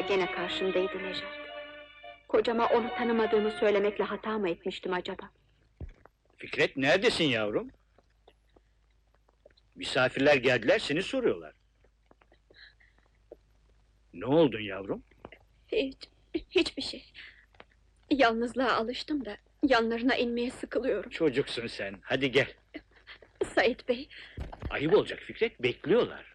gene karşımdaydı Nejat. Kocama onu tanımadığımı söylemekle hata mı etmiştim acaba? Fikret, neredesin yavrum? Misafirler geldiler, seni soruyorlar. Ne oldun yavrum? Hiçbir şey. Yalnızlığa alıştım da yanlarına inmeye sıkılıyorum. Çocuksun sen, hadi gel. Sait Bey, Ayıp olacak Fikret, bekliyorlar.